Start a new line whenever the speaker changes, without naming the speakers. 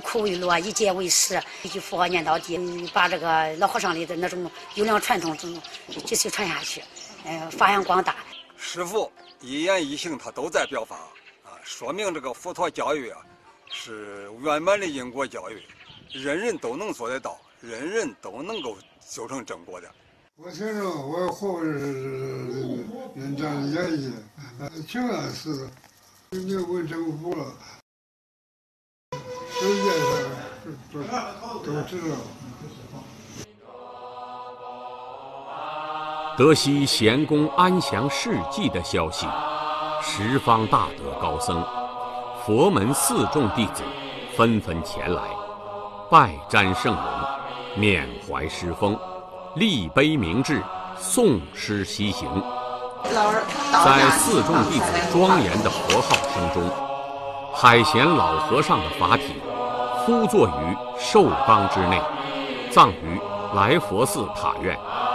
苦为乐，以戒为师，一句佛号念到底，把这个老和尚里的那种优良传统继续传下去，发扬光大。
师父一言一行他都在表法啊，说明这个佛陀教育啊是圆满的因果教育，人人都能做得到，人人都能够修成正果的。
我听着我后人这样演绎，挺安实的，名闻政府了，世界上都知道。
得悉贤公安详事迹的消息，十方大德高僧、佛门四众弟子纷纷前来，拜瞻圣容，缅怀师风，立碑明志，诵诗西行。在四众弟子庄严的佛号声中，海贤老和尚的法体敷坐于寿冈之内，葬于来佛寺塔院。